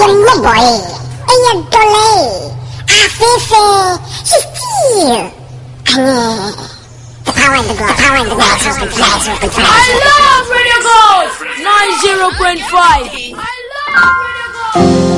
yung boy. Ay, dole. Afise. She's the power and the glow. The power and the glow. I love Radio Ghost 90.5. I love Radio Ghost.